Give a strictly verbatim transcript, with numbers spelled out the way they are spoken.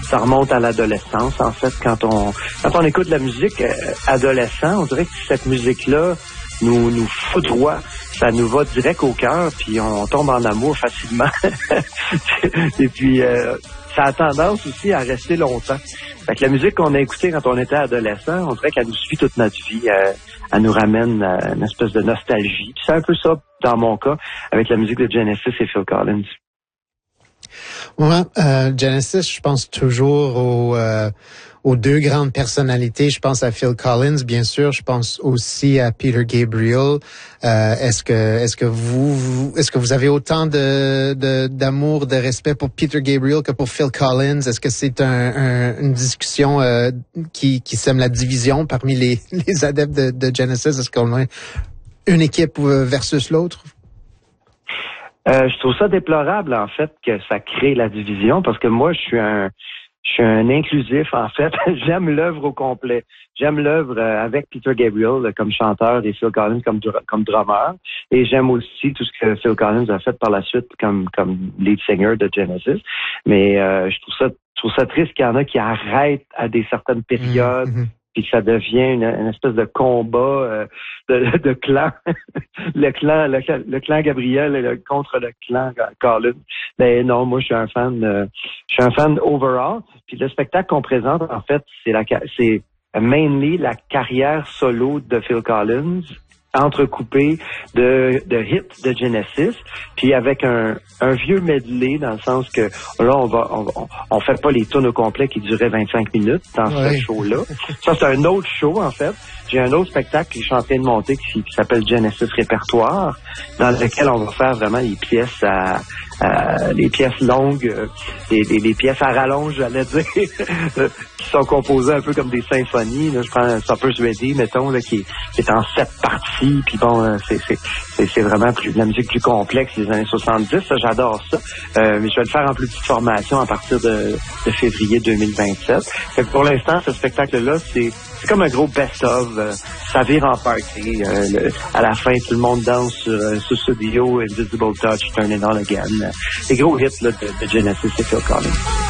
ça remonte à l'adolescence, en fait, quand on quand on écoute de la musique euh, adolescent, on dirait que cette musique-là nous nous foudroie. Ça nous va direct au cœur, puis on tombe en amour facilement. Et puis, euh, ça a tendance aussi à rester longtemps. Fait que la musique qu'on a écoutée quand on était adolescent, on dirait qu'elle nous suit toute notre vie. Euh, elle nous ramène à une espèce de nostalgie. Puis c'est un peu ça, dans mon cas, avec la musique de Genesis et Phil Collins. Moi, euh, Genesis, je pense toujours aux, euh, aux deux grandes personnalités. Je pense à Phil Collins, bien sûr. Je pense aussi à Peter Gabriel. Euh, est-ce que, est-ce que vous, vous, est-ce que vous avez autant de, de, d'amour, de respect pour Peter Gabriel que pour Phil Collins? Est-ce que c'est un, un, une discussion euh, qui, qui sème la division parmi les, les adeptes de, de Genesis? Est-ce qu'on a une équipe versus l'autre? Euh, je trouve ça déplorable, en fait, que ça crée la division, parce que moi, je suis un je suis un inclusif, en fait. J'aime l'œuvre au complet. J'aime l'œuvre euh, avec Peter Gabriel euh, comme chanteur et Phil Collins comme comme drummer. Et j'aime aussi tout ce que Phil Collins a fait par la suite comme comme lead singer de Genesis. Mais euh, je trouve ça je trouve ça triste qu'il y en a qui arrêtent à des certaines périodes. Mm-hmm. Puis que ça devient une, une espèce de combat euh, de, de clan, le clan, le, le clan Gabriel contre le clan Collins. Mais non, moi je suis un fan, euh, je suis un fan overall. Puis le spectacle qu'on présente, en fait, c'est la, c'est mainly la carrière solo de Phil Collins, entrecoupé de, de hits de Genesis, puis avec un, un vieux medley, dans le sens que là, on va on, on fait pas les tunes au complet qui duraient vingt-cinq minutes dans ouais. ce show-là. Ça, c'est un autre show, en fait. J'ai un autre spectacle que je suis en train de monter qui, qui s'appelle Genesis Répertoire, dans lequel on va faire vraiment les pièces à Euh, les pièces longues, euh, les, les, les pièces à rallonge, j'allais dire, qui sont composées un peu comme des symphonies. Là, je prends Supper's Ready, mettons, là, qui, qui est en sept parties. Puis bon, euh, c'est, c'est, c'est, c'est vraiment plus, de la musique plus complexe des années soixante-dix. Ça, j'adore ça. Euh, mais je vais le faire en plus petite formation à partir de, de février deux mille vingt-sept. Fait que pour l'instant, ce spectacle-là, c'est, c'est comme un gros best-of. Euh, ça vire en party. Euh, le, à la fin, tout le monde danse sur, euh, sur Studio, Invisible Touch, Turn It On Again. Les gros hits là, de, de Genesis et Phil Collins.